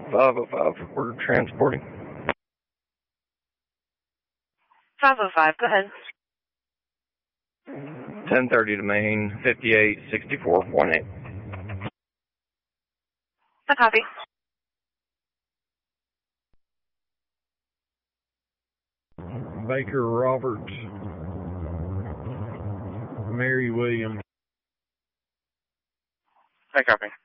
505, we're transporting. 505, go ahead. 1030 to Main, 586418. A copy. Baker Roberts, Mary Williams. I copy.